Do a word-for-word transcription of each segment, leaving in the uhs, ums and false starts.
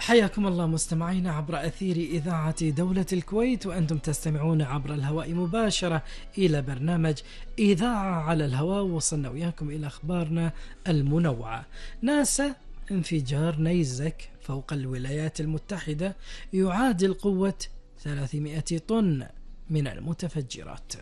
حياكم الله مستمعينا عبر أثير إذاعة دولة الكويت، وأنتم تستمعون عبر الهواء مباشرة إلى برنامج إذاعة على الهواء. وصلنا وياكم إلى أخبارنا المنوعة. ناسا: انفجار نيزك فوق الولايات المتحدة يعادل قوة ثلاثمائة طن من المتفجرات.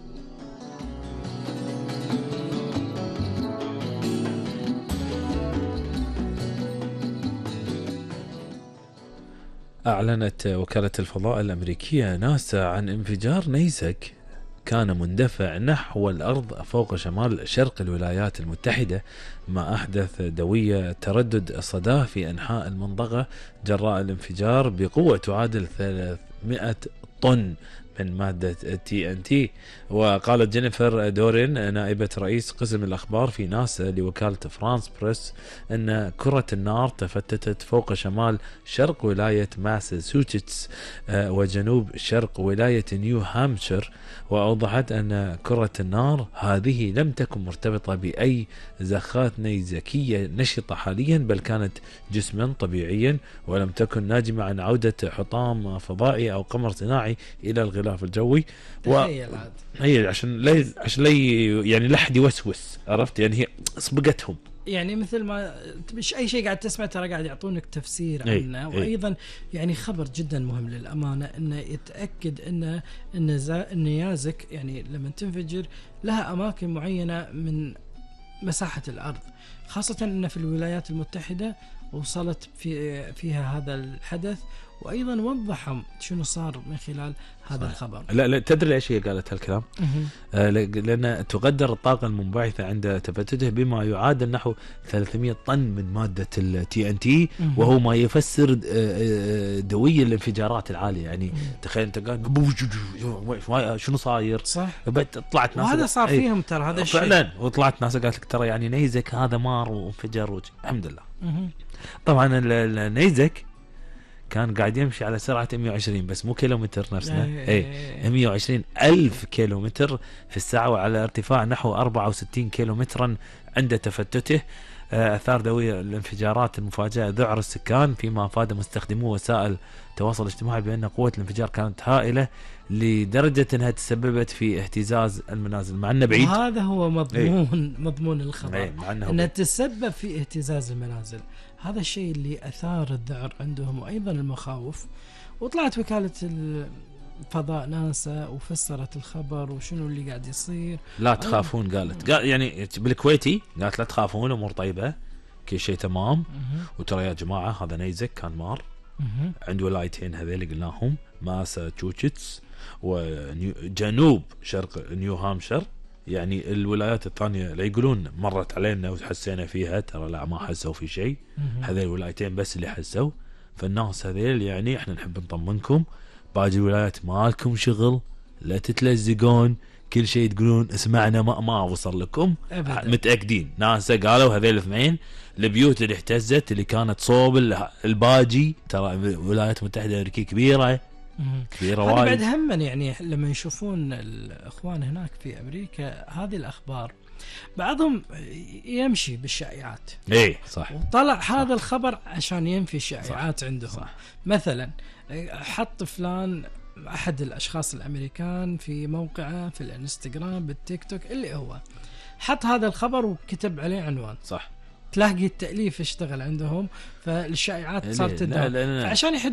أعلنت وكالة الفضاء الأمريكية ناسا عن انفجار نيزك كان مندفع نحو الأرض فوق شمال شرق الولايات المتحدة، ما أحدث دوية تردد صداه في أنحاء المنطقة جراء الانفجار بقوة تعادل ثلاثمائة طن من مادة تي إن تي. وقالت جينيفر دورين نائبة رئيس قسم الأخبار في ناسا لوكالة فرانس بريس أن كرة النار تفتتت فوق شمال شرق ولاية ماساتشوستس وجنوب شرق ولاية نيو هامشير، وأوضحت أن كرة النار هذه لم تكن مرتبطة بأي زخات نيزكية نشطة حاليا، بل كانت جسما طبيعيا ولم تكن ناجمة عن عودة حطام فضائي أو قمر صناعي إلى الغلاف الجوي. تخيل عاد هي عشان لا عشان لا يعني لا حد يوسوس، عرفت يعني، هي سبقتهم. يعني مثل ما مش أي شيء قاعد تسمع ترى قاعد يعطونك تفسير أي عنه. أي. وأيضا يعني خبر جدا مهم للأمانة إنه يتأكد إنه إن النيازك يعني لما تنفجر لها أماكن معينة من مساحة الأرض، خاصة إن في الولايات المتحدة وصلت في فيها هذا الحدث. وأيضا وضحهم شنو صار من خلال هذا صح. الخبر. لا لا تدري ليش هي قالت هالكلام؟ آه لأن تقدر الطاقة المنبعثة عند تفتته بما يعادل نحو ثلاثمائة طن من مادة التي ان تي، وهو ما يفسر دوية الانفجارات العالية. يعني تخيل انت قاعد شنو صاير، صح؟ طلعت ناس وهذا صار فيهم ترى هذا الشيء فعلا، وطلعت ناس قالت لك ترى يعني نيزك هذا مار وانفجر. الحمد لله. طبعا النيزك كان قاعد يمشي على سرعة مئة وعشرين بس مو كيلومتر نفسنا، اي مئة وعشرين ألف كيلومتر في الساعة، وعلى ارتفاع نحو أربعة وستين كيلومترا عند تفتته. أثار دوية الانفجارات المفاجئة ذعر السكان، فيما أفاد مستخدمو وسائل التواصل الاجتماعي بأن قوة الانفجار كانت هائلة لدرجة أنها تسببت في اهتزاز المنازل، مع أنه بعيد. هذا هو مضمون ايه. مضمون الخبر ايه. أنها تسبب في اهتزاز المنازل. هذا الشيء اللي أثار الذعر عندهم وأيضا المخاوف. وطلعت وكالة الفضاء ناسا وفسرت الخبر وشنو اللي قاعد يصير. لا تخافون، قالت قال يعني بالكويتي قالت لا تخافون، أمور طيبة، كل شيء تمام. وترى يا جماعة هذا نيزك كان مار عند ولايتين هذيل قلناهم، ماساتشوستس وجنوب شرق نيو هامشير. يعني الولايات الثانية لا يقولون مرت علينا وحسينا فيها، ترى لا ما حسوا في شيء. هذه الولايتين بس اللي حسوا. فالناس هذيل يعني احنا نحب نطمنكم، باقي الولايات مالكم شغل، لا تتلزقون، كل شيء تقولون اسمعنا ما, ما وصل لكم أبداً. متأكدين ناسا قالوا هذيل الاثنين البيوت اللي اهتزت اللي كانت صوب الباجي، ترى الولايات المتحدة الأمريكية كبيرة كبيرة وايد. بعد هم يعني لما يشوفون الإخوان هناك في أمريكا هذه الأخبار، بعضهم يمشي بالشائعات. ايه صح. وطلع صح. هذا الخبر عشان ينفي الشائعات عندهم. صح. مثلا حط فلان أحد الأشخاص الأمريكان في موقعه في الانستغرام بالتيك توك اللي هو حط هذا الخبر وكتب عليه عنوان. صح. تلاقي التأليف اشتغل عندهم، فالشائعات صارت تدعم عشان يحد